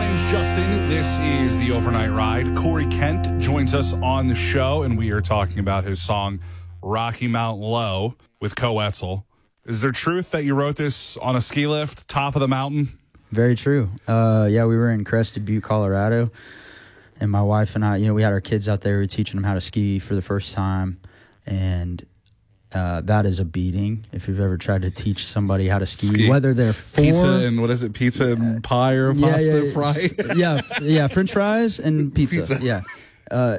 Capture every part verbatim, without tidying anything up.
name's Justin. This is The Overnight Ride. Corey Kent joins us on the show, and we are talking about his song Rocky Mountain Low with Co Wetzel. Is there truth that you wrote this on a ski lift, top of the mountain? Very true. Uh, yeah, we were in Crested Butte, Colorado, and my wife and I, you know, we had our kids out there. We were teaching them how to ski for the first time, and uh, that is a beating. If you've ever tried to teach somebody how to ski, ski. whether they're four, pizza and what is it, pizza yeah. and pie or yeah, pasta yeah, fry? yeah, yeah, French fries and pizza. pizza. Yeah. Uh,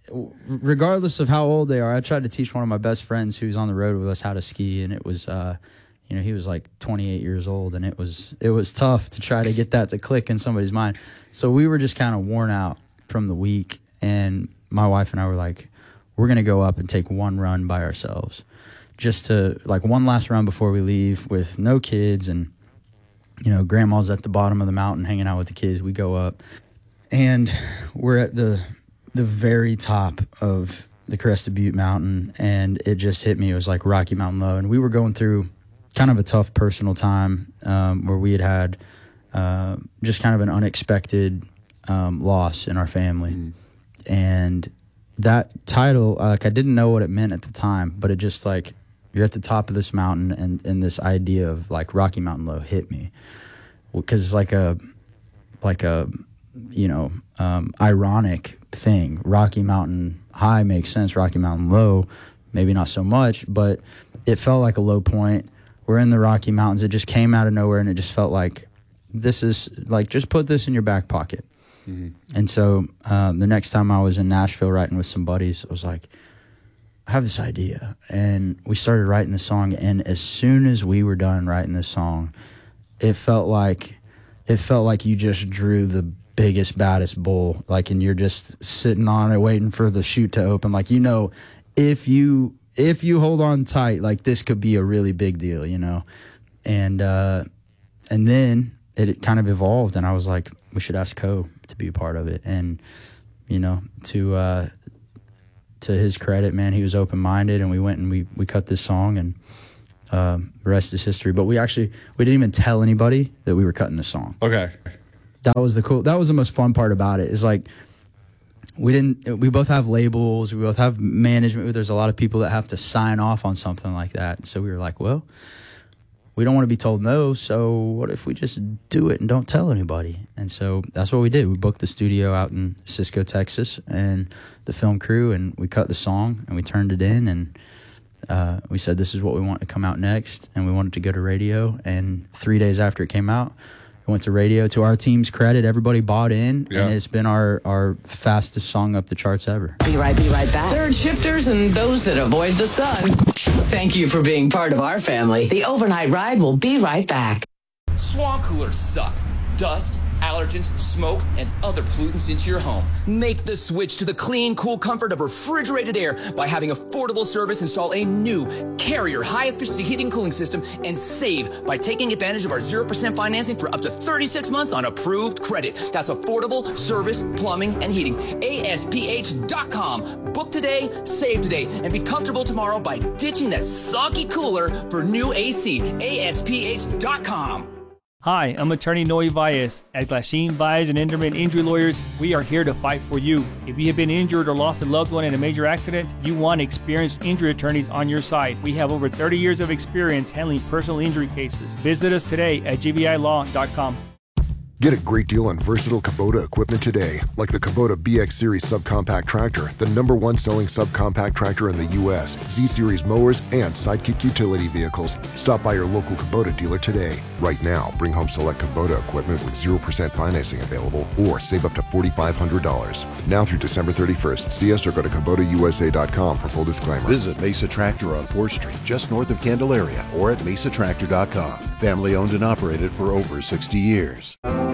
regardless of how old they are, I tried to teach one of my best friends who's on the road with us how to ski, and it was, uh, you know, he was like twenty-eight years old, and it was it was tough to try to get that to click in somebody's mind. So we were just kind of worn out from the week, and my wife and I were like, we're going to go up and take one run by ourselves, just to, like, one last run before we leave with no kids, and, you know, grandma's at the bottom of the mountain hanging out with the kids. We go up, and we're at the the very top of the Crested Butte Mountain, and it just hit me. It was like Rocky Mountain Low, and we were going through kind of a tough personal time um, where we had had uh, just kind of an unexpected um, loss in our family. Mm. And that title, like, I didn't know what it meant at the time, but it just, like, you're at the top of this mountain, and, and this idea of, like, Rocky Mountain Low hit me. Because it's like a, like a, you know, um, ironic thing. Rocky Mountain High makes sense. Rocky Mountain Low, maybe not so much, but it felt like a low point. We're in the Rocky Mountains. It just came out of nowhere, and it just felt like, this is, like, just put this in your back pocket. Mm-hmm. And so um, the next time I was in Nashville writing with some buddies, I was like, I have this idea. And we started writing the song, and as soon as we were done writing this song, it felt like it felt like you just drew the biggest, baddest bull, like, and you're just sitting on it waiting for the chute to open. Like, you know, if you if you hold on tight, like, this could be a really big deal, you know. And uh, and then it, it kind of evolved, and I was like, we should ask Co to be a part of it. And, you know, to uh, to his credit, man, he was open-minded, and we went and we, we cut this song, and uh, the rest is history. But we actually, we didn't even tell anybody that we were cutting this song. Okay. That was the cool, that was the most fun part about it, is like, we didn't, we both have labels, we both have management, there's a lot of people that have to sign off on something like that. So we were like, well, we don't want to be told no, so what if we just do it and don't tell anybody? And so that's what we did. We booked the studio out in Cisco, Texas, and the film crew, and we cut the song, and we turned it in, and uh, we said, this is what we want to come out next, and we wanted to go to radio. And three days after it came out, it went to radio. To our team's credit, everybody bought in, yeah. and it's been our, our fastest song up the charts ever. Be right, be right back. Third shifters and those that avoid the sun, thank you for being part of our family. The Overnight Ride will be right back. Swamp coolers suck. Dust, allergens, smoke, and other pollutants into your home. Make the switch to the clean, cool comfort of refrigerated air by having Affordable Service install a new Carrier high-efficiency heating and cooling system, and save by taking advantage of our zero percent financing for up to thirty-six months on approved credit. That's Affordable Service Plumbing and Heating. A S P H dot com. Book today, save today, and be comfortable tomorrow by ditching that soggy cooler for new A C. A S P H dot com. Hi, I'm attorney Noe Valles. At Glasheen, Valles and Enderman Injury Lawyers, we are here to fight for you. If you have been injured or lost a loved one in a major accident, you want experienced injury attorneys on your side. We have over thirty years of experience handling personal injury cases. Visit us today at G B I law dot com. Get a great deal on versatile Kubota equipment today, like the Kubota B X Series subcompact tractor, the number one selling subcompact tractor in the U S, Z-Series mowers, and Sidekick utility vehicles. Stop by your local Kubota dealer today. Right now, bring home select Kubota equipment with zero percent financing available, or save up to four thousand five hundred dollars. Now through December thirty-first. See us or go to Kubota U S A dot com for full disclaimer. Visit Mesa Tractor on fourth Street, just north of Candelaria, or at Mesa Tractor dot com. Family owned and operated for over sixty years.